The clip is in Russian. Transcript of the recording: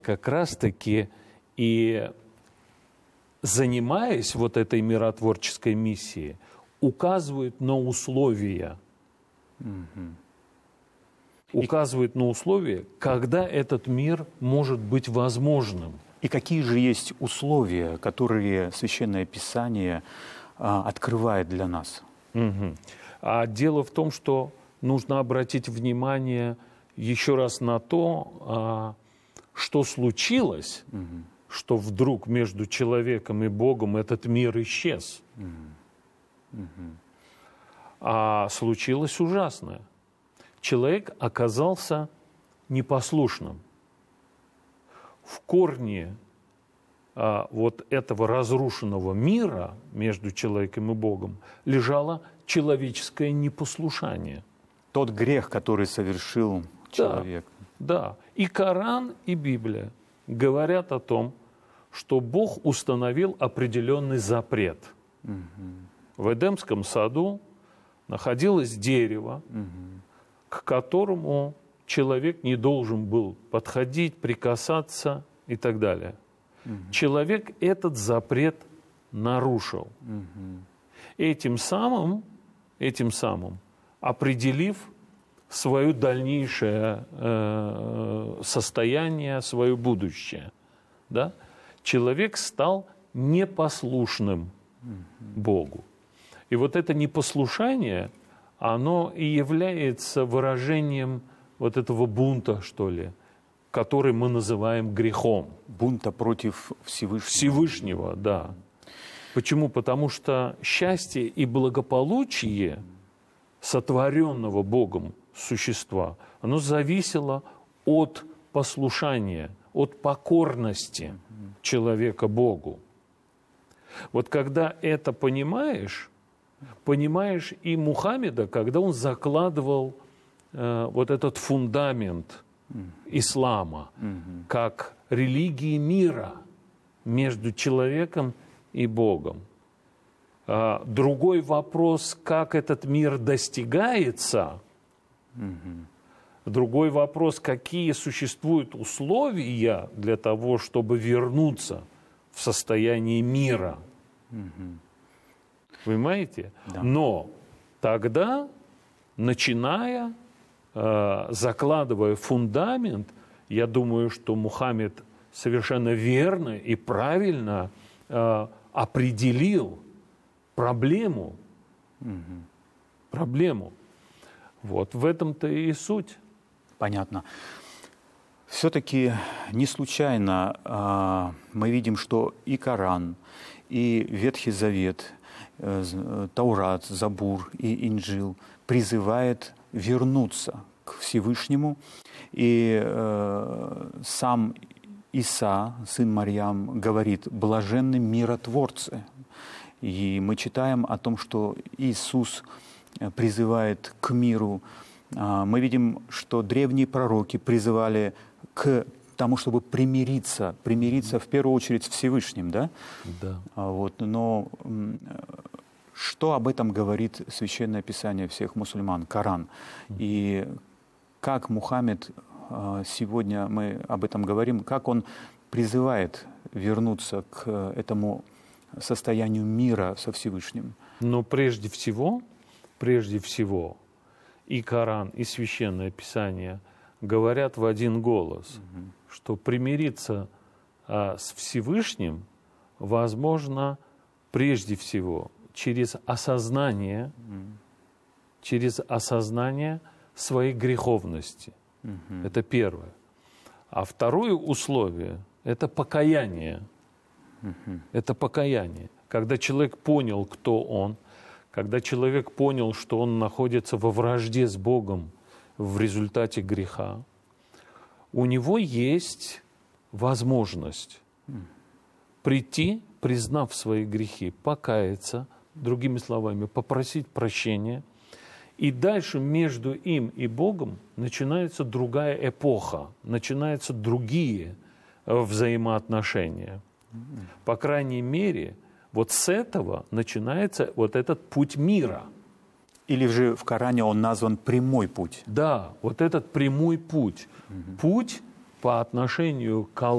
как раз-таки и занимаясь вот этой миротворческой миссией, указывает на условия. Указывает на условия, когда этот мир может быть возможным. И какие же есть условия, которые Священное Писание открывает для нас? А дело в том, что нужно обратить внимание еще раз на то, что случилось, что вдруг между человеком и Богом этот мир исчез. А случилось ужасное. Человек оказался непослушным. В корне вот этого разрушенного мира между человеком и Богом лежало человеческое непослушание. Тот грех, который совершил человек. Да. И Коран, и Библия говорят о том, что Бог установил определенный запрет. В Эдемском саду находилось дерево, к которому человек не должен был подходить, прикасаться и так далее. Человек этот запрет нарушил. Этим самым определив свое дальнейшее состояние, свое будущее. Да? Человек стал непослушным Богу. И вот это непослушание, оно и является выражением вот этого бунта, что ли, который мы называем грехом. Бунта против Всевышнего. Всевышнего, да. Почему? Потому что счастье и благополучие сотворенного Богом существа, оно зависело от послушания, от покорности человека Богу. Вот когда это понимаешь и Мухаммеда, когда он закладывал вот этот фундамент ислама как религии мира между человеком и Богом. Другой вопрос, как этот мир достигается. Другой вопрос, какие существуют условия для того, чтобы вернуться в состояние мира. Понимаете? Да. Но тогда, начиная, закладывая фундамент, я думаю, что Мухаммед совершенно верно и правильно определил проблему. Проблему. Вот в этом-то и суть. Понятно. Все-таки не случайно мы видим, что и Коран, и Ветхий Завет, Таурат, Забур и Инджил призывает вернуться к Всевышнему. И сам Иса, сын Марьям, говорит: «Блаженны миротворцы». И мы читаем о том, что Иисус призывает к миру. Мы видим, что древние пророки призывали к тому, чтобы примириться в первую очередь с Всевышним, да? Да. Вот, но что об этом говорит Священное Писание всех мусульман, Коран? И как Мухаммед, сегодня мы об этом говорим, как он призывает вернуться к этому состоянию мира со Всевышним? Но прежде всего, и Коран, и Священное Писание говорят в один голос, что примириться с Всевышним возможно прежде всего через осознание своей греховности. Это первое. А второе условие – это покаяние. Это покаяние. Когда человек понял, кто он, когда человек понял, что он находится во вражде с Богом в результате греха, у него есть возможность прийти, признав свои грехи, покаяться, другими словами, попросить прощения, и дальше между им и Богом начинается другая эпоха, начинаются другие взаимоотношения. По крайней мере, вот с этого начинается вот этот путь мира. Или же в Коране он назван прямой путь? Да, вот этот прямой путь. Путь по отношению к Аллаху.